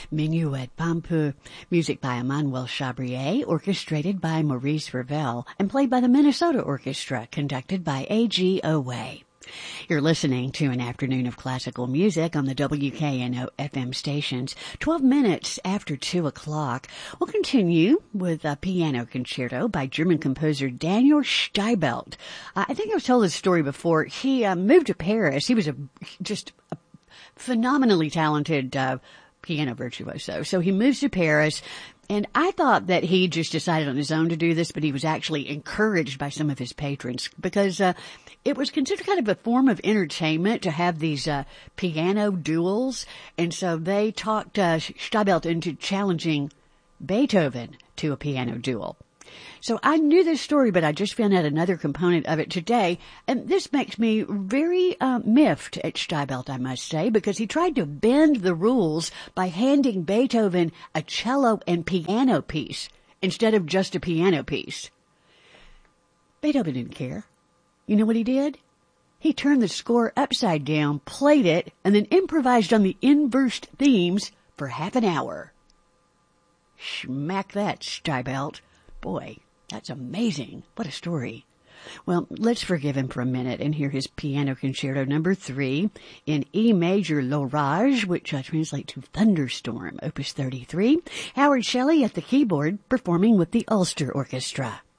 Minuet Pampu, music by Emmanuel Chabrier, orchestrated by Maurice Ravel, and played by the Minnesota Orchestra, conducted by A.G. Oway. You're listening to an afternoon of classical music on the WKNO FM stations. 12 minutes after 2 o'clock. We'll continue with a piano concerto by German composer Daniel Steibelt. I think I've told this story before. He moved to Paris. He was just a phenomenally talented piano virtuoso. So he moves to Paris. And I thought that he just decided on his own to do this, but he was actually encouraged by some of his patrons because it was considered kind of a form of entertainment to have these piano duels. And so they talked Steibelt into challenging Beethoven to a piano duel. So I knew this story, but I just found out another component of it today. And this makes me very miffed at Steibelt, I must say, because he tried to bend the rules by handing Beethoven a cello and piano piece instead of just a piano piece. Beethoven didn't care. You know what he did? He turned the score upside down, played it, and then improvised on the inversed themes for half an hour. Smack that, Steibelt. Boy, that's amazing. What a story. Well, let's forgive him for a minute and hear his piano concerto number 3 in E major l'orage, which translates to thunderstorm, opus 33. Howard Shelley at the keyboard, performing with the Ulster Orchestra.